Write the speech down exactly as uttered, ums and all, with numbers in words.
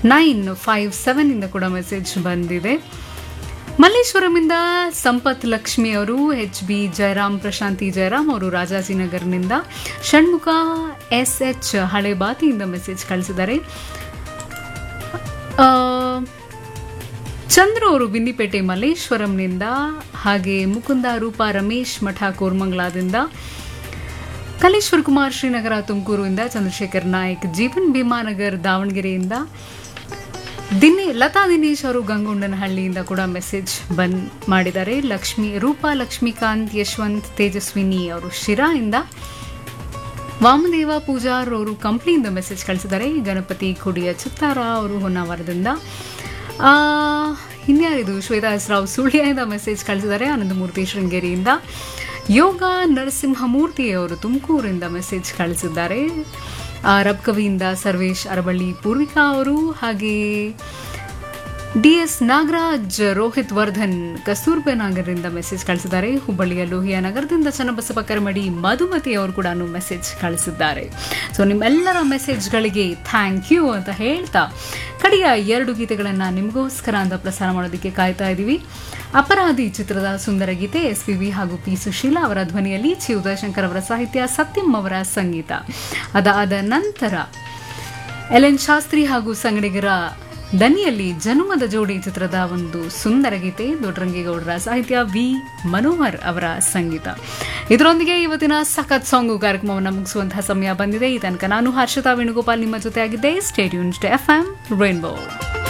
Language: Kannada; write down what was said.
ನೈನ್ ಫೈವ್ ಸೆವೆನ್ ಇಂದ ಕೂಡ ಮೆಸೇಜ್ ಬಂದಿದೆ. ಮಲ್ಲೇಶ್ವರಮಿಂದ ಸಂಪತ್ ಲಕ್ಷ್ಮಿ ಅವರು, ಎಚ್ ಬಿ ಜಯರಾಮ್ ಪ್ರಶಾಂತಿ ಜಯರಾಮ್ ಅವರು ರಾಜಾಜಿನಗರ್ನಿಂದ, ಷಣ್ಮುಖ ಎಸ್ ಎಚ್ ಹಳೆಬಾತಿಯಿಂದ ಮೆಸೇಜ್ ಕಳಿಸಿದ್ದಾರೆ. ಚಂದ್ರು ಅವರು ಬಿನ್ನಿಪೇಟೆ ಮಲ್ಲೇಶ್ವರಂನಿಂದ, ಹಾಗೆ ಮುಕುಂದ ರೂಪ ರಮೇಶ್ ಮಠ ಕೋರ್ಮಂಗ್ಲಾದಿಂದ, ಕಲೇಶ್ವರ್ ಕುಮಾರ್ ಶ್ರೀನಗರ ತುಮಕೂರುವಿಂದ, ಚಂದ್ರಶೇಖರ್ ನಾಯಕ್ ಜೀವನ್ ಭೀಮಾನಗರ್ ದಾವಣಗೆರೆಯಿಂದ, ದಿನೇ ಲತಾ ದಿನೇಶ್ ಅವರು ಗಂಗೊಂಡನಹಳ್ಳಿಯಿಂದ ಕೂಡ ಮೆಸೇಜ್ ಬಂದ್ ಮಾಡಿದ್ದಾರೆ. ಲಕ್ಷ್ಮಿ ರೂಪಾ ಲಕ್ಷ್ಮೀಕಾಂತ್ ಯಶವಂತ್ ತೇಜಸ್ವಿನಿ ಅವರು ಶಿರಾಯಿಂದ, ವಾಮದೇವ ಪೂಜಾರ್ ಅವರು ಕಂಪ್ಲಿಯಿಂದ ಮೆಸೇಜ್ ಕಳಿಸಿದ್ದಾರೆ. ಗಣಪತಿ ಕುಡಿಯ ಚಿತ್ತಾರ ಅವರು ಹೊನ್ನಾವರದಿಂದ, ಇನ್ಯಾರಿದು ಶ್ವೇತಾಸ್ ರಾವ್ ಸುಳ್ಯದಿಂದ ಮೆಸೇಜ್ ಕಳಿಸಿದ್ದಾರೆ. ಆನಂದಮೂರ್ತಿ ಶೃಂಗೇರಿಯಿಂದ, ಯೋಗ ನರಸಿಂಹಮೂರ್ತಿ ಅವರು ತುಮಕೂರಿಂದ ಮೆಸೇಜ್ ಕಳಿಸಿದ್ದಾರೆ. ರಬ್ ಕವಿಯಿಂದ ಸರ್ವೇಶ್ ಅರಬಳ್ಳಿ ಪೂರ್ವಿಕಾ ಅವರು, ಹಾಗೆ ಡಿ ಎಸ್ ನಾಗರಾಜ್ ರೋಹಿತ್ ವರ್ಧನ್ ಕಸ್ತೂರ್ಬಾ ನಗರದಿಂದ ಮೆಸೇಜ್ ಕಳಿಸಿದ್ದಾರೆ. ಹುಬ್ಬಳ್ಳಿಯ ಲೋಹಿಯಾ ನಗರದಿಂದ ಚನ್ನಬಸವ ಕರಮಡಿ ಮಧುಮತಿ ಅವರು ಕೂಡ ಮೆಸೇಜ್ ಕಳಿಸಿದ್ದಾರೆ. ಸೊ ನಿಮ್ಮೆಲ್ಲರ ಮೆಸೇಜ್ಗಳಿಗೆ ಥ್ಯಾಂಕ್ ಯು ಅಂತ ಹೇಳ್ತಾ ಕಡೆಯ ಎರಡು ಗೀತೆಗಳನ್ನು ನಿಮಗೋಸ್ಕರ ಅಂತ ಪ್ರಸಾರ ಮಾಡೋದಕ್ಕೆ ಕಾಯ್ತಾ ಇದ್ದೀವಿ. ಅಪರಾಧಿ ಚಿತ್ರದ ಸುಂದರ ಗೀತೆ ಎಸ್ ಪಿ ವಿ ಹಾಗೂ ಪಿ ಸುಶೀಲಾ ಅವರ ಧ್ವನಿಯಲ್ಲಿ, ಚಿ ಉದಯಶಂಕರ್ ಅವರ ಸಾಹಿತ್ಯ, ಸತ್ಯಂ ಅವರ ಸಂಗೀತ. ಅದಾದ ನಂತರ ಎಲ್ ಎನ್ ಶಾಸ್ತ್ರಿ ಹಾಗೂ ಸಂಗಡಿಗರ ದನಿಯಲ್ಲಿ ಜನುಮದ ಜೋಡಿ ಚಿತ್ರದ ಒಂದು ಸುಂದರ ಗೀತೆ, ದೊಡ್ಡರಂಗೇಗೌಡರ ಸಾಹಿತ್ಯ, ವಿ ಮನೋಹರ್ ಅವರ ಸಂಗೀತ. ಇದರೊಂದಿಗೆ ಇವತ್ತಿನ ಸಖತ್ ಸಾಂಗು ಕಾರ್ಯಕ್ರಮವನ್ನು ಮುಗಿಸುವಂತಹ ಸಮಯ ಬಂದಿದೆ. ಈ ತನಕ ನಾನು ಹರ್ಷಿತಾ ವೇಣುಗೋಪಾಲ್ ನಿಮ್ಮ ಜೊತೆ ಆಗಿದ್ದೆ. Stay tuned to F M rainbow.